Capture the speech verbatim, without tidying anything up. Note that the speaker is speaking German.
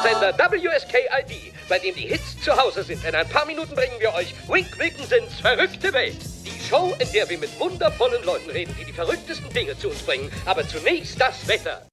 Sender W S K I D, bei dem die Hits zu Hause sind. In ein paar Minuten bringen wir euch Rick Wilkinsons verrückte Welt. Die Show, in der wir mit wundervollen Leuten reden, die die verrücktesten Dinge zu uns bringen. Aber zunächst das Wetter.